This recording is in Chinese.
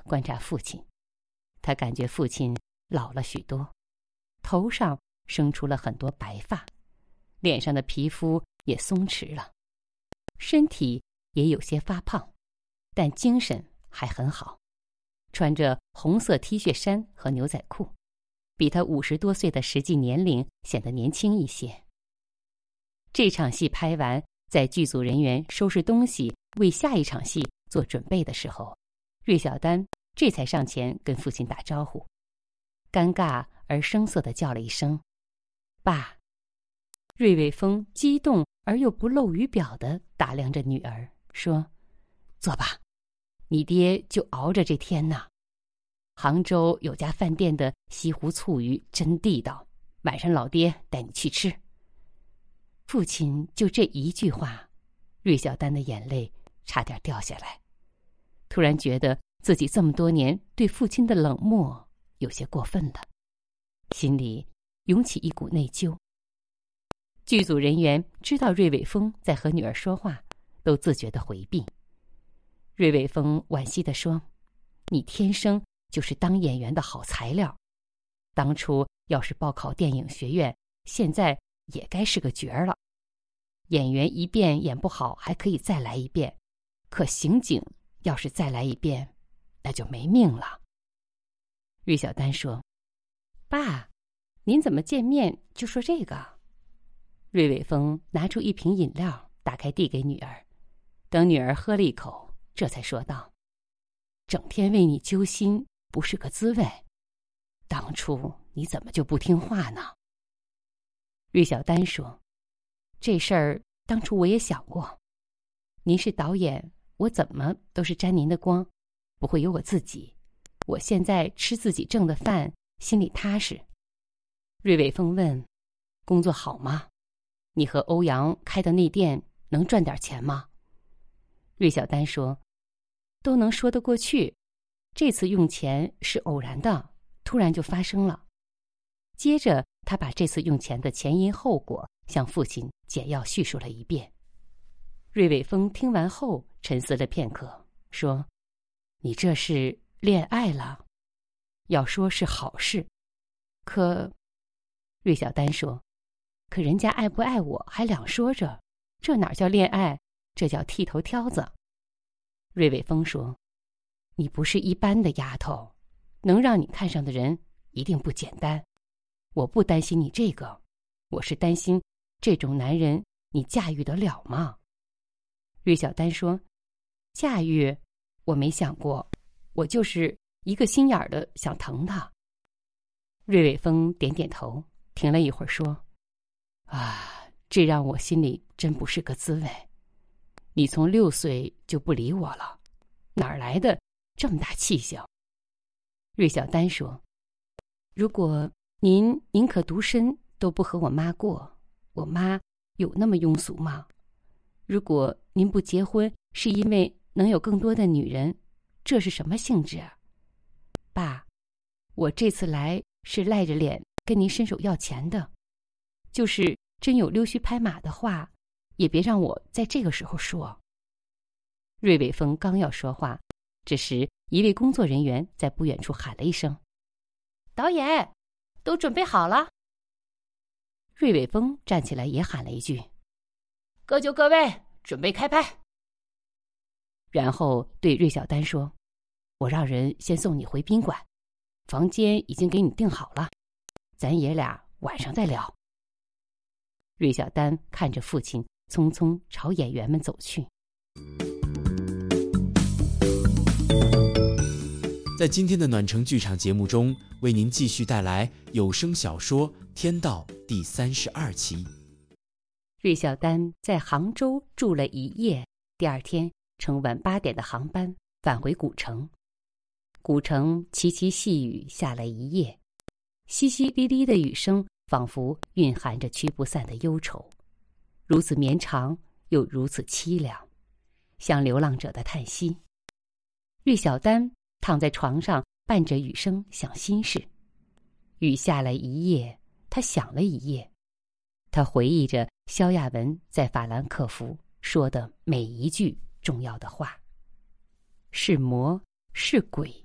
观察父亲，他感觉父亲老了许多，头上生出了很多白发，脸上的皮肤也松弛了，身体也有些发胖，但精神还很好，穿着红色 T 恤衫和牛仔裤，比他50多岁的实际年龄显得年轻一些。这场戏拍完，在剧组人员收拾东西为下一场戏做准备的时候，芮小丹这才上前跟父亲打招呼，尴尬而生涩地叫了一声“爸”。芮伟峰激动而又不露语表地打量着女儿，说：“坐吧，你爹就熬着这天呢。杭州有家饭店的西湖醋鱼真地道，晚上老爹带你去吃。”父亲就这一句话，芮小丹的眼泪差点掉下来，突然觉得自己这么多年对父亲的冷漠有些过分了，心里涌起一股内疚。剧组人员知道芮伟峰在和女儿说话，都自觉地回避。芮伟峰惋惜地说：“你天生就是当演员的好材料，当初要是报考电影学院，现在也该是个角儿了。演员一遍演不好还可以再来一遍，可刑警要是再来一遍，那就没命了。”芮小丹说：“爸，您怎么见面就说这个？”芮伟峰拿出一瓶饮料，打开递给女儿，等女儿喝了一口，这才说道：“整天为你揪心，不是个滋味。当初你怎么就不听话呢？”芮小丹说：“这事儿当初我也想过，您是导演，我怎么都是沾您的光，不会有我自己。我现在吃自己挣的饭，心里踏实。”芮伟峰问：“工作好吗？你和欧阳开的那店能赚点钱吗？”芮小丹说：“都能说得过去，这次用钱是偶然的，突然就发生了。”接着他把这次用钱的前因后果向父亲简要叙述了一遍。芮伟峰听完后沉思了片刻，说：“你这是恋爱了？要说是好事，可……”芮小丹说：“可人家爱不爱我还两说着，这哪叫恋爱，这叫剃头挑子。”芮伟峰说：“你不是一般的丫头，能让你看上的人一定不简单。我不担心你这个，我是担心这种男人你驾驭得了吗？”芮小丹说：“驾驭我没想过，我就是一个心眼儿的想疼他。”芮伟峰点点头，停了一会儿说：“啊，这让我心里真不是个滋味。你从6岁就不理我了，哪儿来的这么大气性？”芮小丹说：“如果您宁可独身都不和我妈过，我妈有那么庸俗吗？如果您不结婚是因为能有更多的女人，这是什么性质啊？爸，我这次来是赖着脸跟您伸手要钱的，就是真有溜须拍马的话，也别让我在这个时候说。”芮伟峰刚要说话，这时一位工作人员在不远处喊了一声：“导演，都准备好了。”芮伟峰站起来也喊了一句：“各就各位，准备开拍。”然后对芮小丹说：“我让人先送你回宾馆，房间已经给你订好了，咱爷俩晚上再聊。”芮小丹看着父亲匆匆朝演员们走去。 在今天的暖城剧场节目中，为您继续带来有声小说《天道》第32期。 芮小丹在杭州住了1夜，第二天乘晚8点的航班返回古城。古城凄凄细雨下了一夜，淅淅沥沥的雨声仿佛蕴含着驱不散的忧愁，如此绵长又如此凄凉，像流浪者的叹息。芮小丹躺在床上，伴着雨声想心事。雨下了一夜，他想了一夜。他回忆着萧亚文在法兰克福说的每一句重要的话：是魔，是鬼，